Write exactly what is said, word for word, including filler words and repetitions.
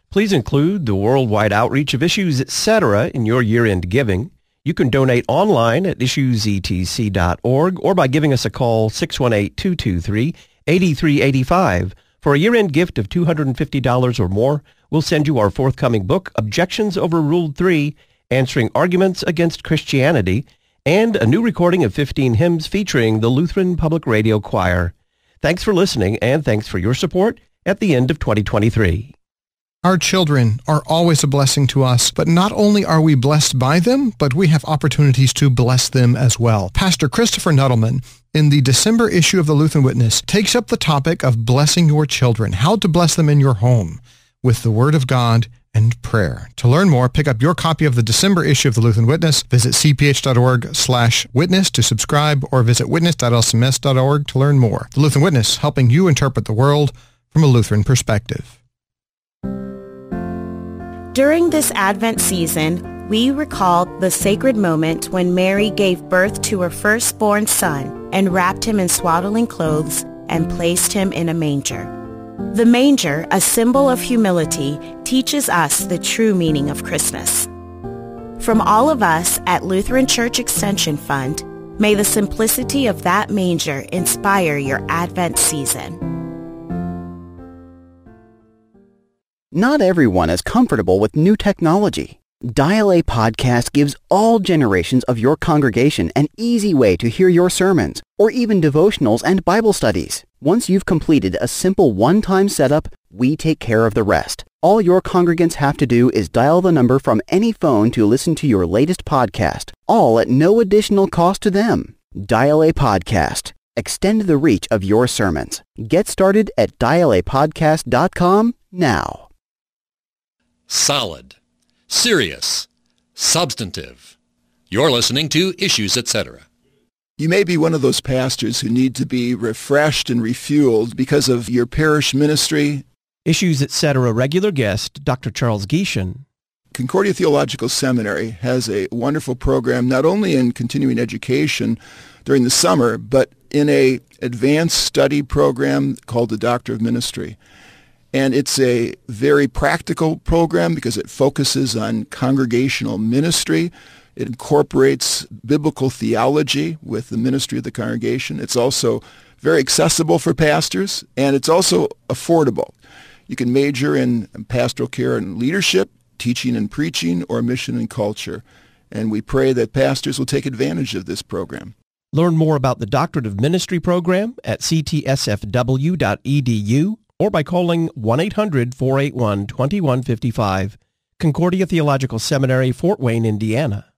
Please include the worldwide outreach of Issues Etc. in your year-end giving. You can donate online at issues e t c dot org or by giving us a call six one eight, two two three, eight three eight five. For a year-end gift of two hundred fifty dollars or more, we'll send you our forthcoming book, Objections Overruled three, Answering Arguments Against Christianity, and a new recording of fifteen hymns featuring the Lutheran Public Radio Choir. Thanks for listening, and thanks for your support at the end of twenty twenty-three. Our children are always a blessing to us, but not only are we blessed by them, but we have opportunities to bless them as well. Pastor Christopher Nuttleman, in the December issue of the Lutheran Witness, takes up the topic of blessing your children, how to bless them in your home with the Word of God and prayer. To learn more, pick up your copy of the December issue of the Lutheran Witness, visit c p h dot org slash witness to subscribe, or visit witness dot l c m s dot org to learn more. The Lutheran Witness, helping you interpret the world from a Lutheran perspective. During this Advent season, we recall the sacred moment when Mary gave birth to her firstborn son and wrapped him in swaddling clothes and placed him in a manger. The manger, a symbol of humility, teaches us the true meaning of Christmas. From all of us at Lutheran Church Extension Fund, may the simplicity of that manger inspire your Advent season. Not everyone is comfortable with new technology. Dial A Podcast gives all generations of your congregation an easy way to hear your sermons, or even devotionals and Bible studies. Once you've completed a simple one-time setup, we take care of the rest. All your congregants have to do is dial the number from any phone to listen to your latest podcast, all at no additional cost to them. Dial A Podcast. Extend the reach of your sermons. Get started at dial a podcast dot com now. Solid, serious, substantive. You're listening to Issues Etc. You may be one of those pastors who need to be refreshed and refueled because of your parish ministry. Issues Etc. regular guest, Doctor Charles Gieshen. Concordia Theological Seminary has a wonderful program, not only in continuing education during the summer, but in a advanced study program called the Doctor of Ministry. And it's a very practical program because it focuses on congregational ministry. It incorporates biblical theology with the ministry of the congregation. It's also very accessible for pastors, and it's also affordable. You can major in pastoral care and leadership, teaching and preaching, or mission and culture. And we pray that pastors will take advantage of this program. Learn more about the Doctorate of Ministry program at c t s f w dot e d u or by calling one eight hundred, four eight one, two one five five. Concordia Theological Seminary, Fort Wayne, Indiana.